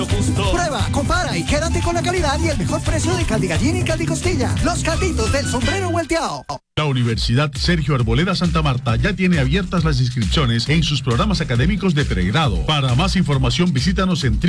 Prueba, compara y quédate con la calidad y el mejor precio de caldi gallina y caldi costilla. Los calditos del sombrero volteado. La Universidad Sergio Arboleda Santa Marta ya tiene abiertas las inscripciones en sus programas académicos de pregrado. Para más información visítanos en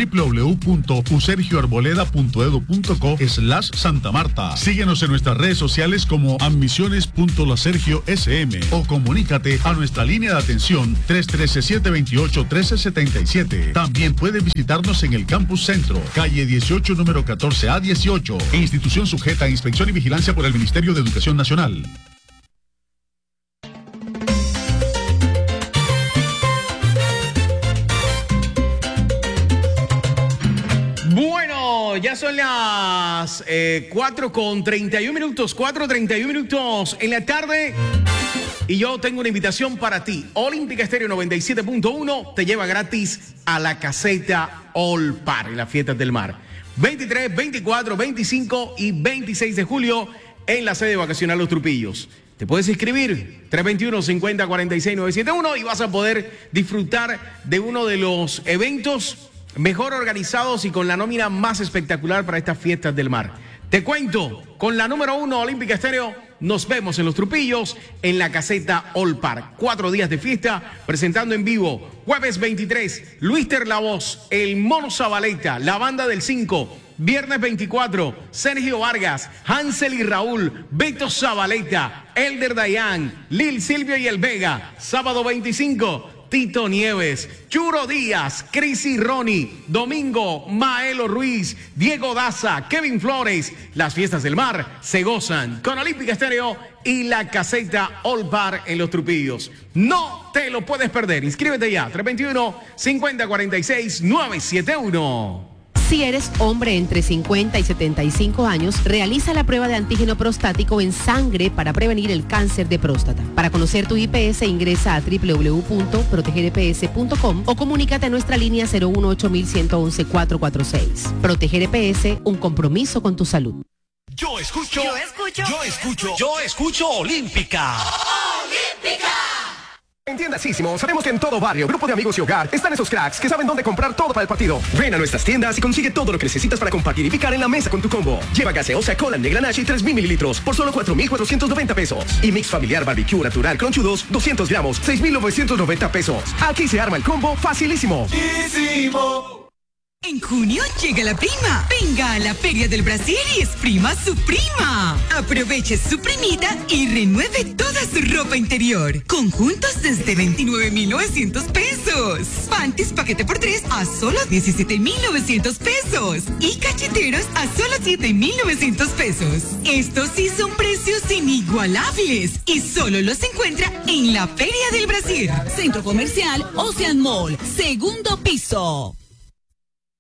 www.usergioarboleda.edu.co/Santa Marta. Síguenos en nuestras redes sociales como admisiones.lasergiosm o comunícate a nuestra línea de atención 313-728-1377. También puede visitarnos en el Campus Centro, calle 18, número 14A18, institución sujeta a inspección y vigilancia por el Ministerio de Educación Nacional. Bueno, ya son las 4:31 minutos, 4:31 minutos en la tarde. Y yo tengo una invitación para ti. Olímpica Estéreo 97.1 te lleva gratis a la caseta All Par en las fiestas del mar. 23, 24, 25 y 26 de julio en la sede vacacional Los Trupillos. Te puedes inscribir 321-50-46-971 y vas a poder disfrutar de uno de los eventos mejor organizados y con la nómina más espectacular para estas fiestas del mar. Te cuento, con la número 1 Olímpica Estéreo, nos vemos en Los Trupillos, en la caseta All Park. 4 días de fiesta, presentando en vivo. Jueves 23, Luíster La Voz, El Mono Zabaleta, la Banda del 5. Viernes 24, Sergio Vargas, Hansel y Raúl, Beto Zabaleta, Elder Dayan, Lil Silvio y El Vega. Sábado 25, Tito Nieves, Churo Díaz, Cris y Ronnie. Domingo, Maelo Ruiz, Diego Daza, Kevin Flores. Las fiestas del mar se gozan con Olímpica Estéreo y la caseta All Bar en Los Trupillos. No te lo puedes perder. Inscríbete ya, 321-5046-971. Si eres hombre entre 50 y 75 años, realiza la prueba de antígeno prostático en sangre para prevenir el cáncer de próstata. Para conocer tu IPS, ingresa a www.protegereps.com o comunícate a nuestra línea 018-1111-446. Proteger EPS, un compromiso con tu salud. Yo escucho Olímpica. ¡Olímpica! En Tiendas Ísimo, sabemos que en todo barrio, grupo de amigos y hogar, están esos cracks que saben dónde comprar todo para el partido. Ven a nuestras tiendas y consigue todo lo que necesitas para compartir y picar en la mesa con tu combo. Lleva gaseosa Cola Negra Nashi 3.000 mililitros por solo 4.490 pesos. Y mix familiar barbecue natural Cronchudos 200 gramos, 6.990 pesos. Aquí se arma el combo facilísimo. ¡Ísimo! En junio llega la prima. Venga a la Feria del Brasil y exprima su prima. Aproveche su primita y renueve toda su ropa interior. Conjuntos desde 29.900 pesos. Panties paquete por 3 a solo 17.900 pesos. Y cacheteros a solo 7.900 pesos. Estos sí son precios inigualables y solo los encuentra en la Feria del Brasil. Centro Comercial Ocean Mall, segundo piso.